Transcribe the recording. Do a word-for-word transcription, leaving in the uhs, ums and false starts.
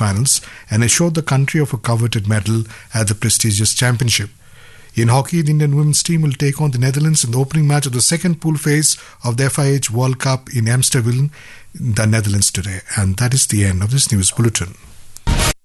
semi-finals and assured the country of a coveted medal at the prestigious championship. In hockey, the Indian women's team will take on the Netherlands in the opening match of the second pool phase of the F I H World Cup in Amsterdam, the Netherlands today. And that is the end of this news bulletin.